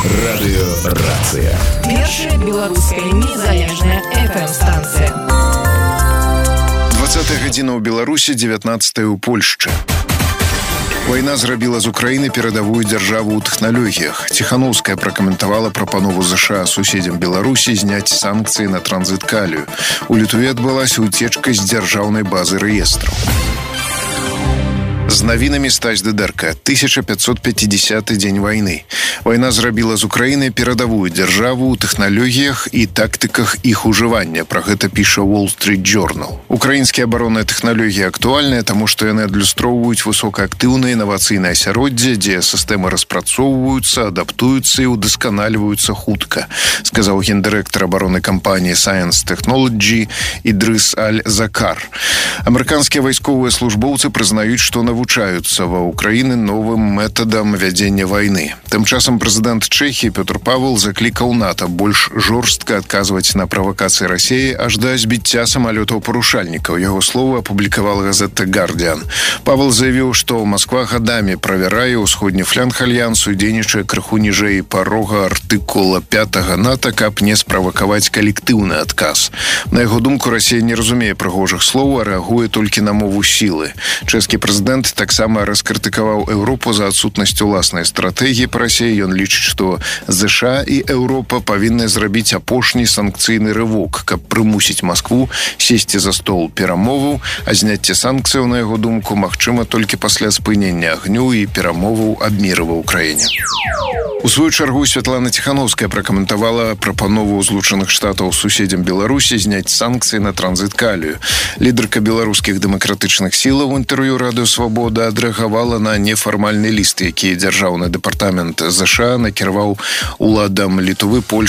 Радыёрацыя. Першая беларуская незалежная FM-станцыя. 20 гадзіна ў Беларусі, 19 у Польшчы. Вайна зрабіла з Украіны перадавую дзяржаву ў тэхналогіях. Ціханаўская пракаментавала прапанову ЗША суседзям Беларусі зняць санкцыі на транзіт калію. У Літве адбылася уцечка з дзяржаўнай базы рэестраў. З навінамі Стась Дыдэрка. 1550 дзень вайны. Вайна зрабіла з Украіны перадавую дзяржаву ў тэхналогіях і тактыках іх ужывання. Пра гэта піша Wall Street Journal. Украінскія абаронныя тэхналогіі актуальныя, таму што яны адлюстроўваюць высокаактыўнае інавацыйнае асяроддзе, дзе сістэмы распрацоўваюцца, адаптуюцца і ўдасканальваюцца хутка, сказаў гендырэктар абароннай кампаніі Science Technology Ідрыс Аль-Закар. Амерыканскія вайсковыя службоўцы прызнаюць, што навучаюцца ва Ўкраіны новым метадам вядзення вайны. Тым часам прэзідэнт Чэхіі Пётр Павел заклікаў НАТО больш жорстка адказваць на правакацыі Расіі аж да збіцця самалётаў-парушальнікаў. Яго словы апублікавала газета «Гардиан». Павел заявіў, што Масква гадамі правярае ўсходні фланг альянсу і дзейнічае крыху ніжэй парога артыкула 5 НАТО, каб не справакаваць калектыўны адказ. На яго думку, Расія не разумее прыгожых слоў, а рэагуе толькі на мову сілы. Чэшскі прэзідэнт таксама раскрытыкаваў Еўропу за адсутнасцю ўласнай стратэгіі па Расіі. Ён лічыць, што ЗША і Еўропа павінны зрабіць апошні санкцыйны рывок, каб прымусіць Маскву сесці за стол перамоваў, а зняцце санкцыяў, на яго думку, магчыма толькі пасля спынення агню і перамоваў аб міры ва ўкраіне. У сваю чаргу Святлана Ціханаўская пракаментавала прапанову Злучаных Штатаў суседзям Беларусі зняць санкцыі на транзіт калію. Лідарка беларускіх дэмакратычных сілаў у інтэрв'ю Радыё Свабода адрэагавала на нефармальны ліст, які дзяржаўны дэпартамент ЗША накіраваў уладам Літвы, Польшчы